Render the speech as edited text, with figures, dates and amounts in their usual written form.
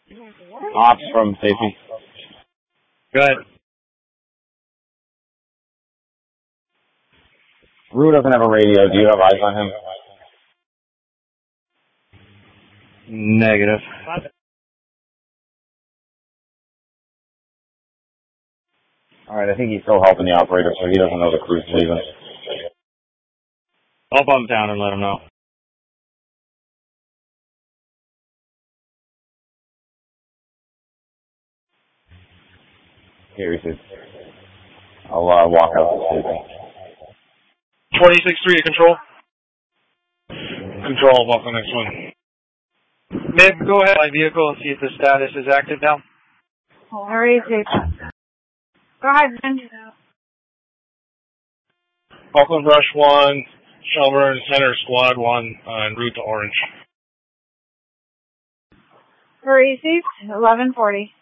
Ops from safety. Good. Rue doesn't have a radio. Do you have eyes on him? Negative. Alright, I think he's still helping the operator, so he doesn't know the crew's leaving. I'll bump down and let him know. Here he is. I'll walk out to safety. 26-3 to control. Control, walk on next one. Mib, go ahead. My vehicle and see if the status is active now. Alright, go ahead, man. Oakland Rush 1, Shelburne Center Squad 1, en route to Orange. Received, 1140.